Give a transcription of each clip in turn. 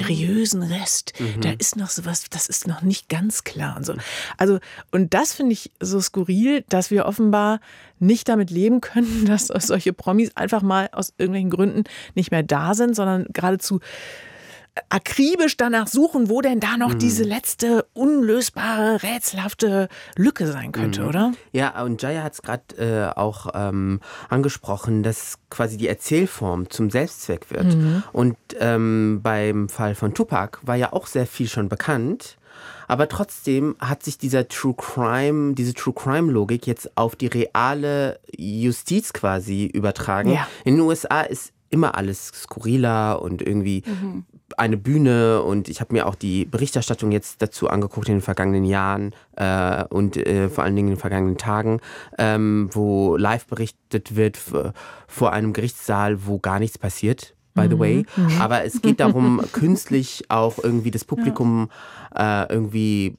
mysteriösen Rest. Da ist noch sowas, das ist noch nicht ganz klar und so. Also, und das finde ich so skurril, dass wir offenbar nicht damit leben können, dass solche Promis einfach mal aus irgendwelchen Gründen nicht mehr da sind, sondern geradezu akribisch danach suchen, wo denn da noch diese letzte unlösbare, rätselhafte Lücke sein könnte, oder? Ja, und Jaya hat es gerade auch angesprochen, dass quasi die Erzählform zum Selbstzweck wird. Und beim Fall von Tupac war ja auch sehr viel schon bekannt. Aber trotzdem hat sich diese True Crime-Logik jetzt auf die reale Justiz quasi übertragen. Ja. In den USA ist immer alles skurriler und irgendwie eine Bühne, und ich habe mir auch die Berichterstattung jetzt dazu angeguckt in den vergangenen Jahren und vor allen Dingen in den vergangenen Tagen, wo live berichtet wird vor einem Gerichtssaal, wo gar nichts passiert. By the way. Aber es geht darum, künstlich auch irgendwie das Publikum irgendwie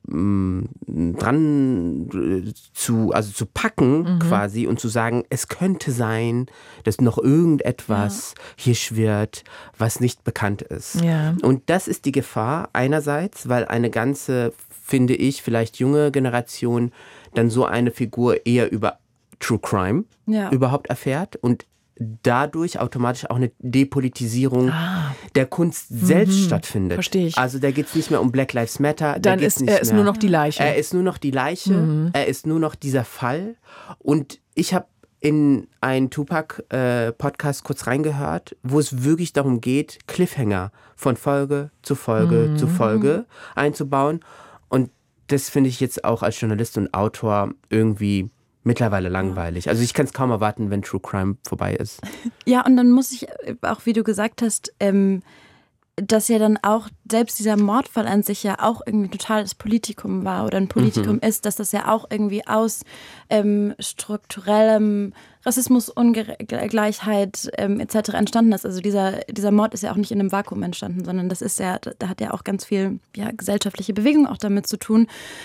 dran zu packen quasi und zu sagen, es könnte sein, dass noch irgendetwas hier schwirrt, was nicht bekannt ist. Ja. Und das ist die Gefahr einerseits, weil eine ganze, finde ich, vielleicht junge Generation dann so eine Figur eher über True Crime überhaupt erfährt und dadurch automatisch auch eine Depolitisierung der Kunst selbst stattfindet. Verstehe ich. Also da geht es nicht mehr um Black Lives Matter. Dann ist er nur noch die Leiche. Er ist nur noch die Leiche. Er ist nur noch dieser Fall. Und ich habe in einen Tupac-Podcast kurz reingehört, wo es wirklich darum geht, Cliffhanger von Folge zu Folge zu Folge einzubauen. Und das finde ich jetzt auch als Journalist und Autor irgendwie mittlerweile langweilig. Also ich kann es kaum erwarten, wenn True Crime vorbei ist. Ja, und dann muss ich auch, wie du gesagt hast, dass ja dann auch selbst dieser Mordfall an sich ja auch irgendwie totales Politikum war oder ein Politikum ist, dass das ja auch irgendwie aus strukturellem Rassismus, Ungleichheit etc. entstanden ist. Also dieser Mord ist ja auch nicht in einem Vakuum entstanden, sondern das ist ja, da hat ja auch ganz viel gesellschaftliche Bewegung auch damit zu tun.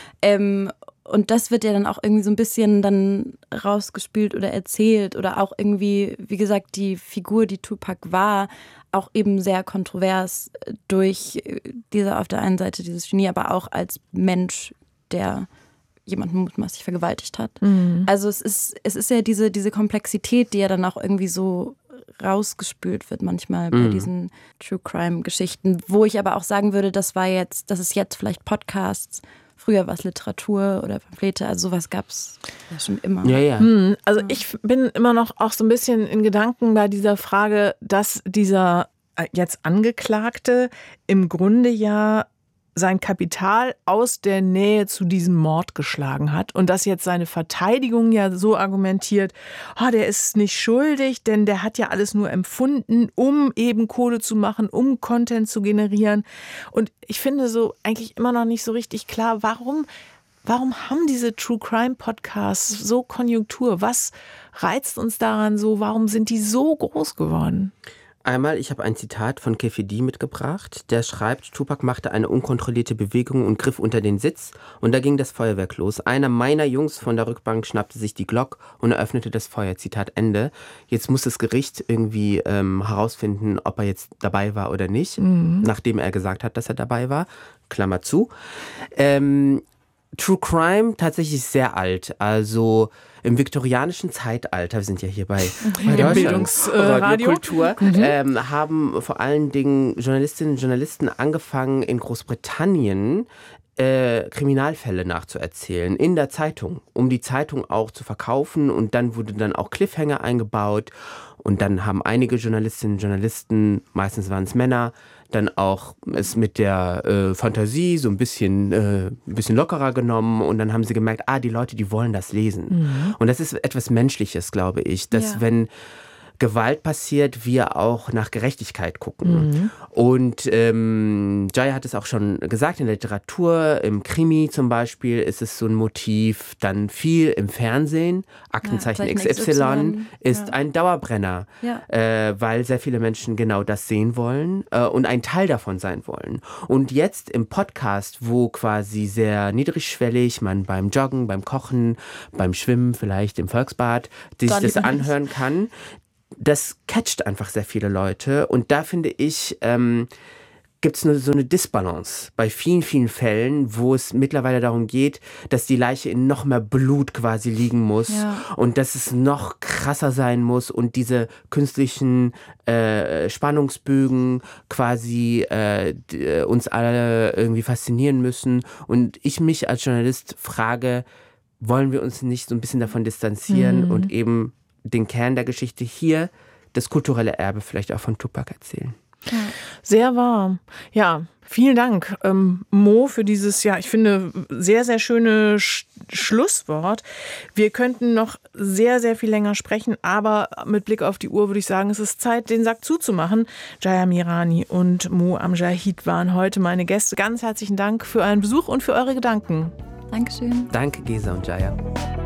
Und das wird ja dann auch irgendwie so ein bisschen dann rausgespielt oder erzählt oder auch irgendwie, wie gesagt, die Figur, die Tupac war, auch eben sehr kontrovers durch auf der einen Seite dieses Genie, aber auch als Mensch, der jemanden mutmaßlich vergewaltigt hat. Also es ist ja diese Komplexität, die ja dann auch irgendwie so rausgespült wird manchmal bei diesen True Crime Geschichten, wo ich aber auch sagen würde, das ist jetzt vielleicht Podcasts. Früher war es Literatur oder Pamphlete, also sowas gab es ja schon immer. Ja. Also ich bin immer noch auch so ein bisschen in Gedanken bei dieser Frage, dass dieser jetzt Angeklagte im Grunde ja sein Kapital aus der Nähe zu diesem Mord geschlagen hat und dass jetzt seine Verteidigung ja so argumentiert, der ist nicht schuldig, denn der hat ja alles nur empfunden, um eben Kohle zu machen, um Content zu generieren. Und ich finde so eigentlich immer noch nicht so richtig klar, warum haben diese True Crime Podcasts so Konjunktur? Was reizt uns daran so? Warum sind die so groß geworden? Einmal, ich habe ein Zitat von Kefidi mitgebracht, der schreibt, Tupac machte eine unkontrollierte Bewegung und griff unter den Sitz und da ging das Feuerwerk los. Einer meiner Jungs von der Rückbank schnappte sich die Glock und eröffnete das Feuer. Zitat Ende. Jetzt muss das Gericht irgendwie herausfinden, ob er jetzt dabei war oder nicht, nachdem er gesagt hat, dass er dabei war. Klammer zu. True Crime tatsächlich sehr alt, also im viktorianischen Zeitalter, wir sind ja hier bei Radiokultur, haben vor allen Dingen Journalistinnen und Journalisten angefangen, in Großbritannien Kriminalfälle nachzuerzählen in der Zeitung, um die Zeitung auch zu verkaufen, und dann wurde dann auch Cliffhanger eingebaut und dann haben einige Journalistinnen und Journalisten, meistens waren es Männer, dann auch es mit der Fantasie so ein bisschen lockerer genommen und dann haben sie gemerkt, die Leute, die wollen das lesen. Und das ist etwas Menschliches, glaube ich, dass wenn Gewalt passiert, wir auch nach Gerechtigkeit gucken. Und Jaya hat es auch schon gesagt, in der Literatur, im Krimi zum Beispiel ist es so ein Motiv, dann viel im Fernsehen. Aktenzeichen XY ist ein Dauerbrenner, weil sehr viele Menschen genau das sehen wollen und ein Teil davon sein wollen. Und jetzt im Podcast, wo quasi sehr niedrigschwellig man beim Joggen, beim Kochen, beim Schwimmen, vielleicht im Volksbad, sich das anhören kann, das catcht einfach sehr viele Leute. Und da finde ich, gibt es so eine Disbalance bei vielen, vielen Fällen, wo es mittlerweile darum geht, dass die Leiche in noch mehr Blut quasi liegen muss und dass es noch krasser sein muss und diese künstlichen Spannungsbögen quasi uns alle irgendwie faszinieren müssen. Und ich mich als Journalist frage, wollen wir uns nicht so ein bisschen davon distanzieren und eben den Kern der Geschichte hier, das kulturelle Erbe vielleicht auch von Tupac erzählen? Ja. Sehr wahr. Ja, vielen Dank, Mo, für dieses, ja, ich finde, sehr, sehr schöne Schlusswort. Wir könnten noch sehr, sehr viel länger sprechen, aber mit Blick auf die Uhr würde ich sagen, es ist Zeit, den Sack zuzumachen. Jaya Mirani und Mo Amjahid waren heute meine Gäste. Ganz herzlichen Dank für euren Besuch und für eure Gedanken. Dankeschön. Danke, Gesa und Jaya.